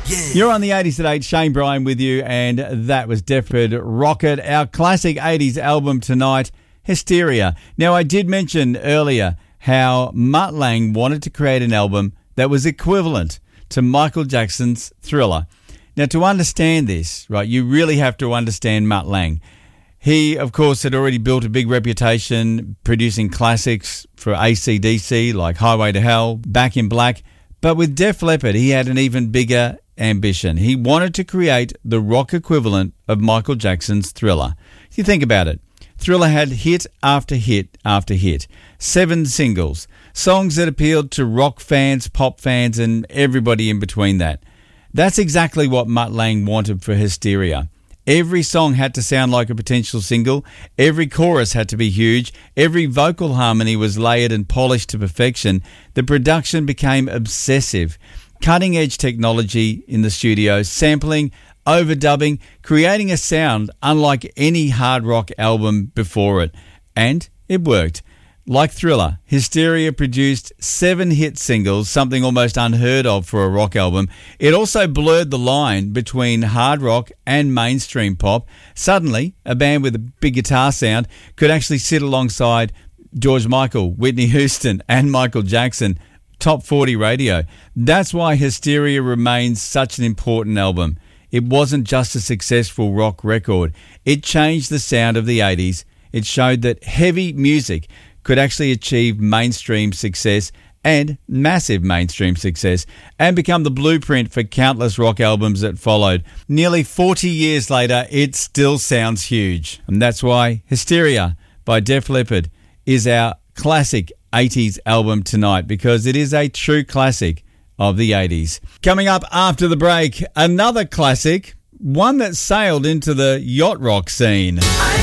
You're on the 80s at 8, Shane Bryan with you, and that was Def Leppard Rocket, our classic 80s album tonight, Hysteria. Now, I did mention earlier how Mutt Lange wanted to create an album that was equivalent to Michael Jackson's Thriller. Now, to understand this, right, you really have to understand Mutt Lange. He, of course, had already built a big reputation producing classics for AC/DC like Highway to Hell, Back in Black. But with Def Leppard, he had an even bigger ambition. He wanted to create the rock equivalent of Michael Jackson's Thriller. If you think about it, Thriller had hit after hit after hit, 7 singles, songs that appealed to rock fans, pop fans, and everybody in between that. That's exactly what Mutt Lange wanted for Hysteria. Every song had to sound like a potential single. Every chorus had to be huge. Every vocal harmony was layered and polished to perfection. The production became obsessive. Cutting-edge technology in the studio, sampling, overdubbing, creating a sound unlike any hard rock album before it. And it worked. Like Thriller, Hysteria produced 7 hit singles, something almost unheard of for a rock album. It also blurred the line between hard rock and mainstream pop. Suddenly, a band with a big guitar sound could actually sit alongside George Michael, Whitney Houston, and Michael Jackson. Top 40 radio. That's why Hysteria remains such an important album. It wasn't just a successful rock record. It changed the sound of the 80s. It showed that heavy music could actually achieve mainstream success and massive mainstream success and become the blueprint for countless rock albums that followed. Nearly 40 years later, it still sounds huge. And that's why Hysteria by Def Leppard is our classic 80s album tonight, because it is a true classic of the 80s. Coming up after the break, another classic, one that sailed into the yacht rock scene.